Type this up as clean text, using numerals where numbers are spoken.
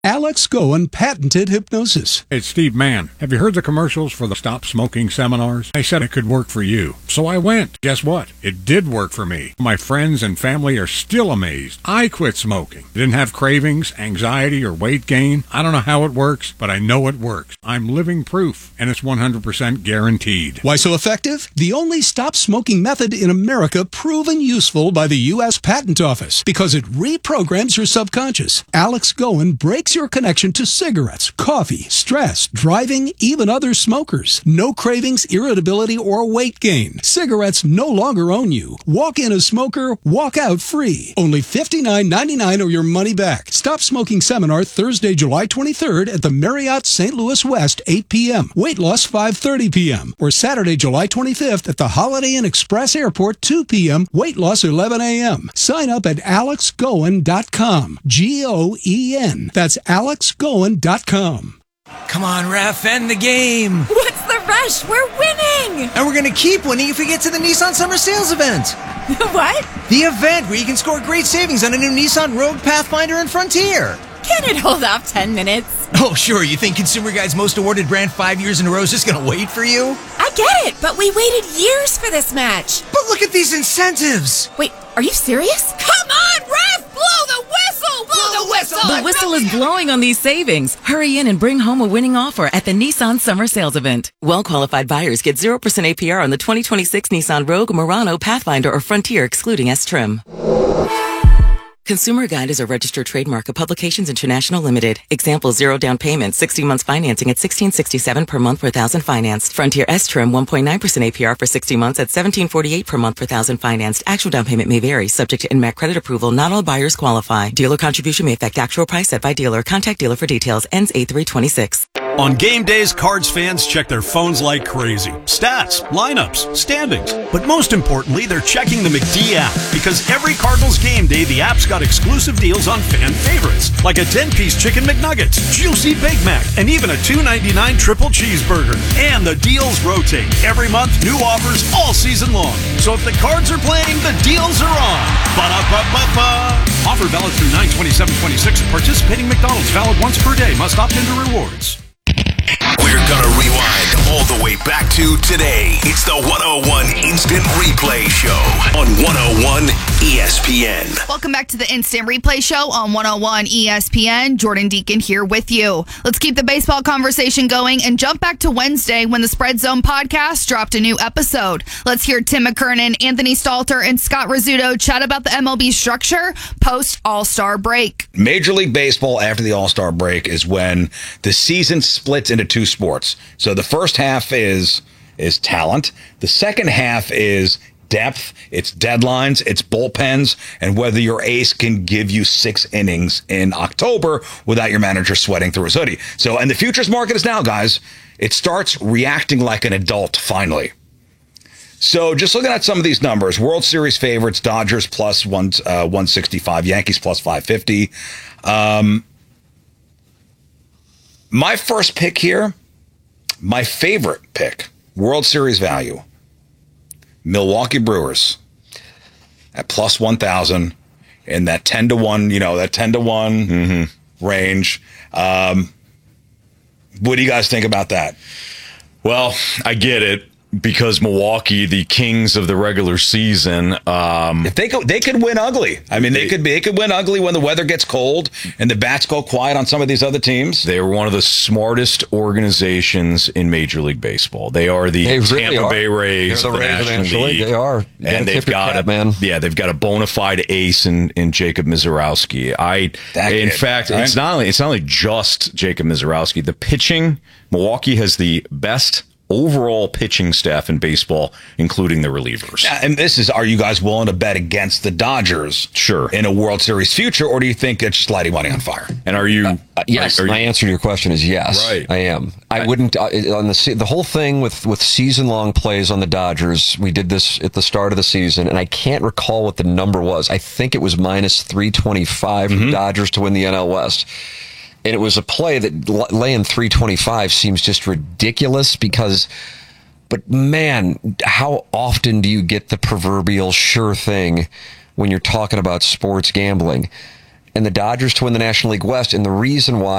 Alex Goen patented hypnosis. It's Steve Mann. Have you heard the commercials for the Stop Smoking seminars? They said it could work for you. So I went. Guess what? It did work for me. My friends and family are still amazed. I quit smoking. Didn't have cravings, anxiety, or weight gain. I don't know how it works, but I know it works. I'm living proof, and it's 100% guaranteed. Why so effective? The only stop smoking method in America proven useful by the U.S. Patent Office because it reprograms your subconscious. Alex Goen breaks your connection to cigarettes, coffee, stress, driving, even other smokers. No cravings, irritability, or weight gain. Cigarettes no longer own you. Walk in a smoker, walk out free. Only $59.99 or your money back. Stop Smoking Seminar Thursday, July 23rd at the Marriott St. Louis West, 8 p.m. Weight loss 5:30 p.m. Or Saturday, July 25th at the Holiday Inn Express Airport, 2 p.m. Weight loss 11 a.m. Sign up at alexgoen.com. G-O-E-N. That's alexgoen.com. Come on, ref, end the game. What's the rush? We're winning. And we're going to keep winning if we get to the Nissan Summer Sales event. What? The event where you can score great savings on a new Nissan Rogue, Pathfinder, and Frontier. Can it hold off 10 minutes? Oh, sure. You think Consumer Guide's most awarded brand 5 years in a row is just going to wait for you? I get it, but we waited years for this match. But look at these incentives. Wait, are you serious? Come on, ref! Blow the whistle! Blow the whistle! The whistle is blowing on these savings. Hurry in and bring home a winning offer at the Nissan Summer Sales Event. Well-qualified buyers get 0% APR on the 2026 Nissan Rogue, Murano, Pathfinder, or Frontier, excluding S-Trim. Consumer Guide is a registered trademark of Publications International Limited. Example, 0 down payment, 60 months financing at $16.67 per month per thousand financed. Frontier S-Trim, 1.9% APR for 60 months at $17.48 per month per thousand financed. Actual down payment may vary, subject to NMAC credit approval. Not all buyers qualify. Dealer contribution may affect actual price set by dealer. Contact dealer for details. Ends 8/3/26. On game days, Cards fans check their phones like crazy. Stats, lineups, standings. But most importantly, they're checking the McD app. Because every Cardinals game day, the app's got exclusive deals on fan favorites. Like a 10-piece Chicken McNuggets, juicy Big Mac, and even a $2.99 triple cheeseburger. And the deals rotate. Every month, new offers all season long. So if the Cards are playing, the deals are on. Ba-da-ba-ba-ba. Offer valid through 9/27/26 at participating McDonald's. Valid once per day. Must opt into rewards. We're gonna rewind all the way back to today. It's the 101 Instant Replay Show on 101 ESPN. Welcome back to the Instant Replay Show on 101 ESPN. Jordan Deacon here with you. Let's keep the baseball conversation going and jump back to Wednesday when the Spread Zone podcast dropped a new episode. Let's hear Tim McKernan, Anthony Stalter, and Scott Rizzuto chat about the MLB structure post All-Star break. Major League Baseball after the All-Star break is when the season splits into two sports. So the first half is talent. The second half is depth, it's deadlines, it's bullpens, and whether your ace can give you 6 innings in October without your manager sweating through his hoodie. So, and the futures market is now, guys, it starts reacting like an adult finally. So just looking at some of these numbers, World Series favorites, Dodgers plus 165, Yankees plus 550. My first pick here, my favorite pick, World Series value, Milwaukee Brewers at plus 1,000 in that 10-1, that 10-1 range. What do you guys think about that? Well, I get it. Because Milwaukee, the kings of the regular season, if they could win ugly. I mean, they could win ugly when the weather gets cold and the bats go quiet on some of these other teams. They are one of the smartest organizations in Major League Baseball. They are the Tampa Bay Rays of the National League. They are, and they've got they've got a bona fide ace in Jacob Misiorowski. It's not only just Jacob Misiorowski. The pitching, Milwaukee has the best overall pitching staff in baseball, including the relievers. Yeah, and are you guys willing to bet against the Dodgers? Sure. In a World Series future, or do you think it's just lighting money on fire? And are you? Yes, my answer to your question is yes. Right. I am. I wouldn't on the whole thing with season-long plays on the Dodgers. We did this at the start of the season, and I can't recall what the number was. I think it was minus 325 for the Dodgers to win the NL West. And it was a play that laying 325 seems just ridiculous but man, how often do you get the proverbial sure thing when you're talking about sports gambling? and the Dodgers to win the National League West. And the reason why